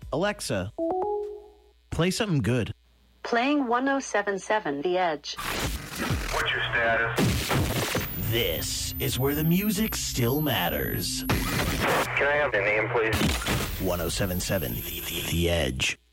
Alexa, play something good. Playing 107.7 The Edge. What's your status? This is where the music still matters. Can I have your name, please? 107.7 The Edge.